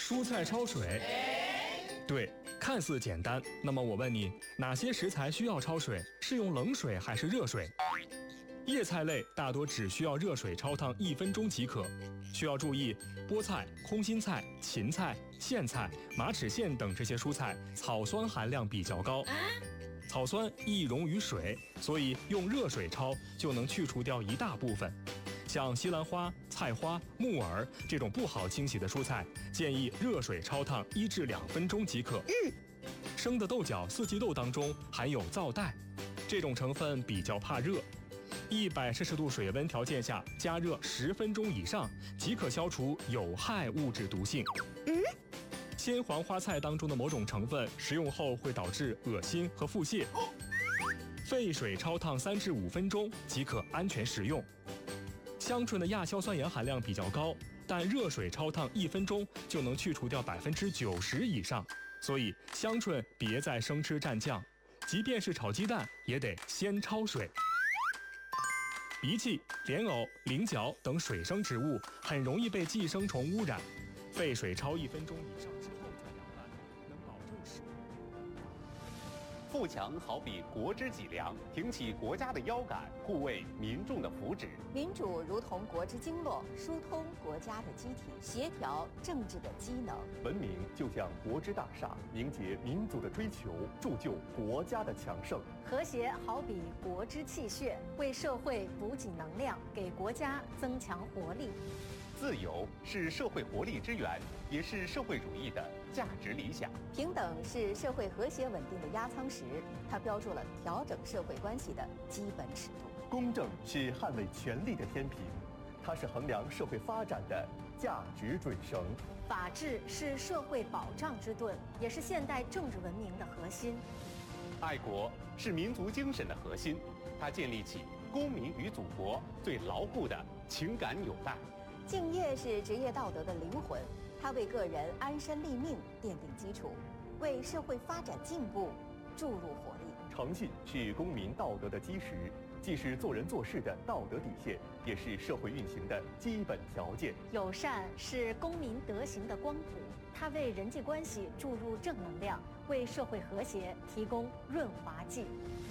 蔬菜焯水。对，看似简单，那么我问你，哪些食材需要焯水？是用冷水还是热水？叶菜类大多只需要热水焯烫1分钟即可。需要注意，菠菜、空心菜、芹菜、苋菜、马齿苋等这些蔬菜草酸含量比较高，草酸易溶于水，所以用热水焯就能去除掉一大部分。像西兰花、菜花、木耳这种不好清洗的蔬菜，建议热水焯烫1至2分钟即可。生的豆角、四季豆当中含有皂带，这种成分比较怕热。100摄氏度水温条件下加热10分钟以上，即可消除有害物质毒性。鲜黄花菜当中的某种成分食用后会导致恶心和腹泻，沸水焯烫3至5分钟即可安全食用。香椿的亚硝酸盐含量比较高，但热水焯烫1分钟就能去除掉90%以上，所以香椿别再生吃蘸酱，即便是炒鸡蛋也得先焯水。荸荠、莲藕、菱角等水生植物很容易被寄生虫污染，沸水焯1分钟以上之后再凉拌，能保证食用。 富强好比国之脊梁，挺起国家的腰杆，护卫民众的福祉。 民主如同国之经络，疏通国家的机体，协调政治的机能。 文明就像国之大厦，凝结民族的追求，铸就国家的强盛。 和谐好比国之气血，为社会补给能量，给国家增强活力。 自由是社会活力之源，也是社会主义的价值理想。 平等是社会和谐稳定的压舱石，它标注了调整社会关系的基本尺度。 公正是捍卫权利的天平，它是衡量社会发展的价值准绳。 法治是社会保障之盾，也是现代政治文明的核心。 爱国是民族精神的核心，它建立起公民与祖国最牢固的情感纽带。 敬业是职业道德的灵魂，它为个人安身立命奠定基础，为社会发展进步注入活力。 诚信是公民道德的基石，既是做人做事的道德底线，也是社会运行的基本条件。 友善是公民德行的光谱，它为人际关系注入正能量，为社会和谐提供润滑剂。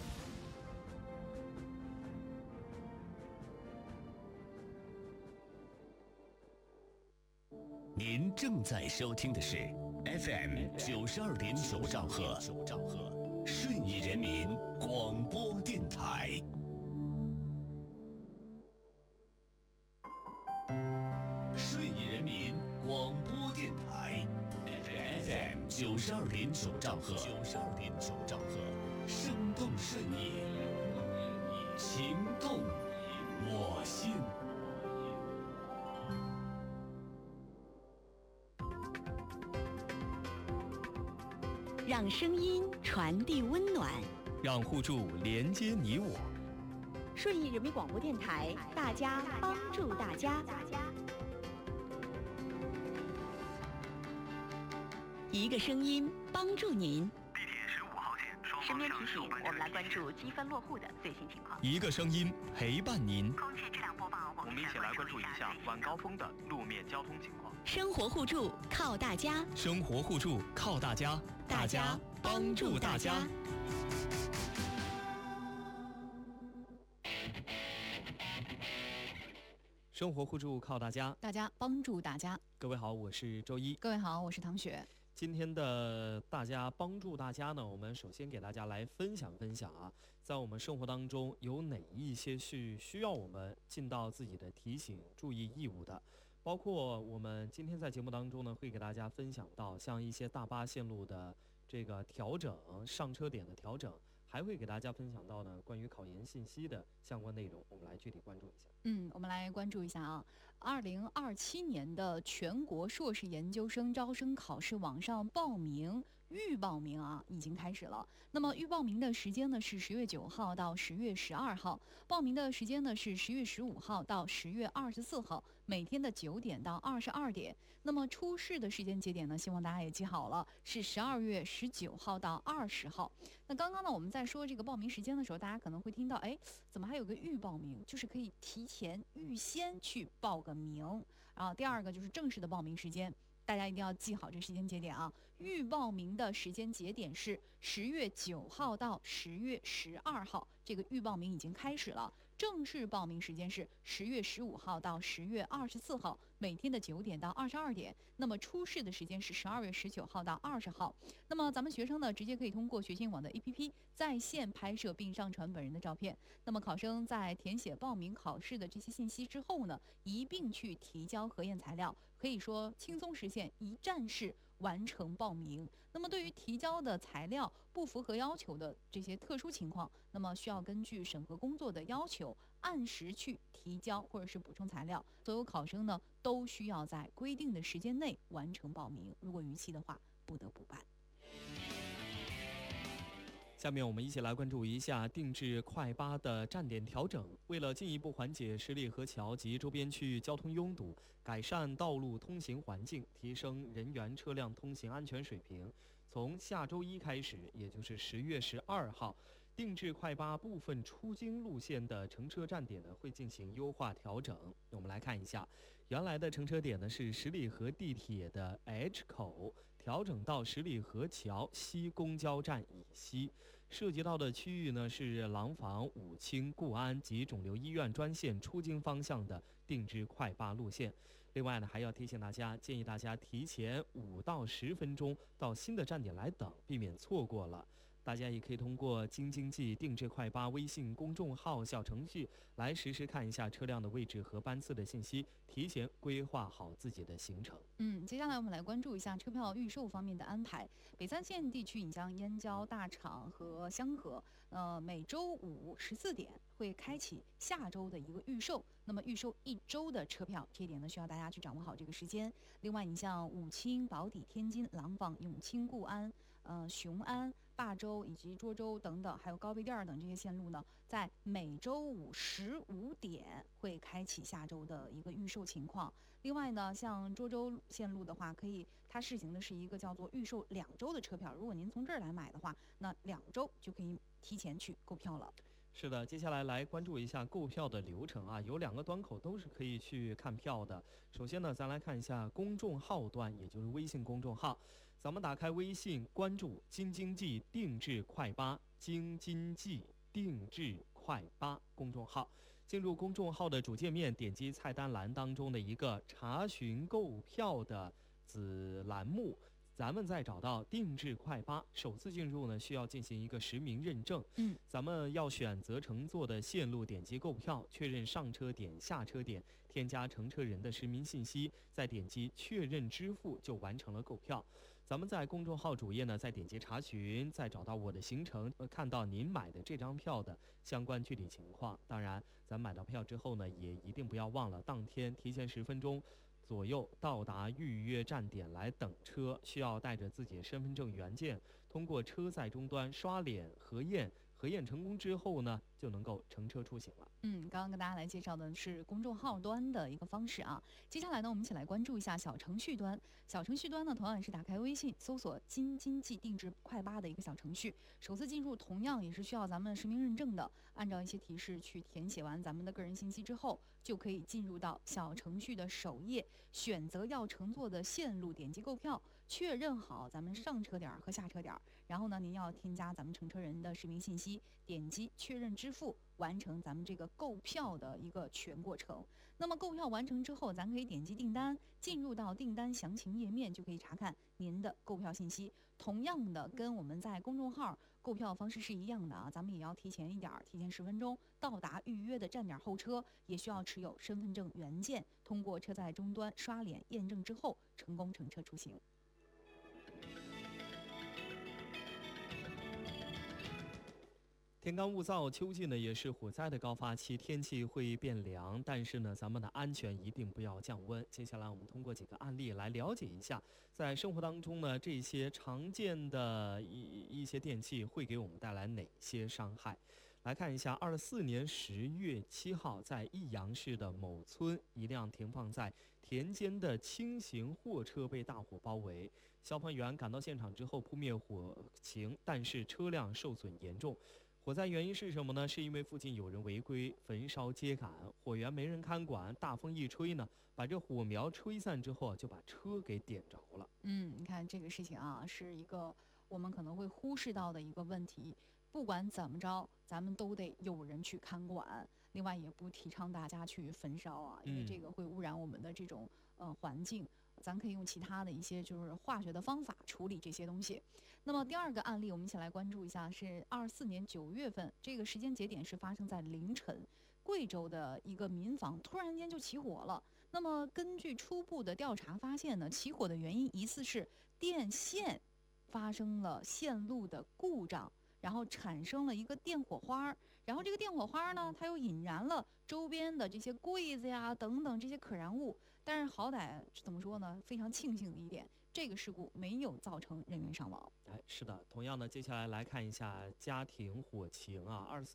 您正在收听的是 FM 92.9兆赫，顺义人民广播电台。顺义人民广播电台 FM 92.9兆赫，生动顺义，情动我心。 让声音传递温暖， 让互助连接你我。 顺义人民广播电台，大家帮助大家，一个声音帮助您。 地铁15号线双身边方向提醒，我们来关注积分落户的最新情况。 一个声音陪伴您。 空气质量播报，我们一起来关注一下晚高峰的路面交通情况。 生活互助靠大家， 生活互助靠大家， 大家帮助大家。 生活互助靠大家， 大家帮助大家。 各位好，我是周一。 各位好，我是唐雪。 今天的大家帮助大家呢，我们首先给大家来分享啊，在我们生活当中有哪一些是需要我们尽到自己的提醒注意义务的，包括我们今天在节目当中呢，会给大家分享到像一些大巴线路的这个调整，上车点的调整，还会给大家分享到呢关于考研信息的相关内容，我们来具体关注一下。 我们来关注一下啊，2027年的全国硕士研究生招生考试网上报名预报名啊已经开始了。那么预报名的时间呢是10月9号到10月12号，报名的时间呢是10月15号到10月24号，每天的9点到22点。那么出试的时间节点呢，希望大家也记好了，是12月19号到20号。那刚刚呢我们在说这个报名时间的时候，大家可能会听到，怎么还有个预报名，就是可以提前预先去报个名。然后第二个就是正式的报名时间。 大家一定要记好这时间节点啊。预报名的时间节点是10月9号到10月12号，这个预报名已经开始了。正式报名时间是10月15号到10月24号，每天的9点到22点。那么初试的时间是12月19号到20号。那么咱们学生呢，直接可以通过学信网的 APP 在线拍摄并上传本人的照片。那么考生在填写报名考试的这些信息之后呢，一并去提交核验材料，可以说轻松实现一站式完成报名。那么对于提交的材料不符合要求的这些特殊情况，那么需要根据审核工作的要求，按时去提交或者是补充材料。所有考生呢，都需要在规定的时间内完成报名，如果逾期的话，不得补办。 下面我们一起来关注一下定制快八的站点调整。为了进一步缓解十里河桥及周边区域交通拥堵，改善道路通行环境，提升人员车辆通行安全水平，从下周一开始，也就是10月12号，定制快八部分出京路线的乘车站点呢会进行优化调整。我们来看一下，原来的乘车点呢是十里河地铁的 H 口，调整到十里河桥西公交站以西。涉及到的区域呢是廊坊、武清、固安及肿瘤医院专线出京方向的定制快八路线。另外呢，还要提醒大家，建议大家提前5到10分钟到新的站点来等，避免错过了。大家也可以通过京津冀定制快八微信公众号小程序来实时看一下车辆的位置和班次的信息，提前规划好自己的行程。 接下来我们来关注一下车票预售方面的安排。北三线地区，你像燕郊、大厂和香河，每周五14点会开启下周的一个预售。那么预售1周的车票，这一点呢需要大家去掌握好这个时间。另外，你像武清、宝坻、天津、廊坊、永清、固安、雄安、霸州以及涿州等等，还有高碑店等这些线路呢，在每周五15点会开启下周的一个预售情况。另外呢，像涿州线路的话，它试行的是一个叫做预售2周的车票。如果您从这儿来买的话，那2周就可以提前去购票了。 是的，接下来关注一下购票的流程啊，有2个端口都是可以去看票的。首先呢，咱来看一下公众号端，也就是微信公众号。咱们打开微信，关注京津冀定制快八，京津冀定制快八公众号。进入公众号的主界面，点击菜单栏当中的一个查询购票的子栏目，咱们再找到定制快八，首次进入呢需要进行一个实名认证。咱们要选择乘坐的线路，点击购票，确认上车点、下车点，添加乘车人的实名信息，再点击确认支付，就完成了购票。咱们在公众号主页呢，再点击查询，再找到我的行程，看到您买的这张票的相关具体情况。当然，咱买到票之后呢，也一定不要忘了当天提前10分钟左右到达预约站点来等车，需要带着自己的身份证原件，通过车载终端刷脸核验。核验成功之后呢，就能够乘车出行了。 刚刚跟大家来介绍的是公众号端的一个方式啊。接下来呢，我们一起来关注一下小程序端。小程序端呢，同样也是打开微信，搜索京津冀定制快八的一个小程序。首次进入，同样也是需要咱们实名认证的。按照一些提示去填写完咱们的个人信息之后，就可以进入到小程序的首页，选择要乘坐的线路，点击购票，确认好咱们上车点和下车点。然后呢，您要添加咱们乘车人的实名信息，点击确认支付，完成咱们这个购票的一个全过程。那么购票完成之后，咱可以点击订单，进入到订单详情页面，就可以查看您的购票信息。同样的，跟我们在公众号购票方式是一样的啊，咱们也要提前一点，提前10分钟到达预约的站点候车，也需要持有身份证原件，通过车载终端刷脸验证之后，成功乘车出行。 天干物燥，秋季呢也是火灾的高发期，天气会变凉，但是呢，咱们的安全一定不要降温。接下来我们通过几个案例来了解一下，在生活当中呢，这些常见的一些电器会给我们带来哪些伤害。来看一下，24年10月7号，在益阳市的某村，一辆停放在田间的轻型货车被大火包围。消防员赶到现场之后扑灭火情，但是车辆受损严重。 火灾原因是什么呢？是因为附近有人违规焚烧秸秆，火源没人看管，大风一吹呢，把这火苗吹散之后，就把车给点着了。 你看这个事情啊，是一个我们可能会忽视到的一个问题。不管怎么着，咱们都得有人去看管。另外，也不提倡大家去焚烧啊，因为这个会污染我们的这种环境。咱可以用其他的一些就是化学的方法处理这些东西。那么第二个案例，我们一起来关注一下，是24年9月份，这个时间节点是发生在凌晨，贵州的一个民房突然间就起火了。那么根据初步的调查发现呢，起火的原因疑似是电线发生了线路的故障，然后产生了一个电火花，然后这个电火花呢，它又引燃了周边的这些柜子呀等等这些可燃物。但是好歹怎么说呢？非常庆幸的一点，这个事故没有造成人员伤亡。 是的，同样的，接下来来看一下家庭火情啊，24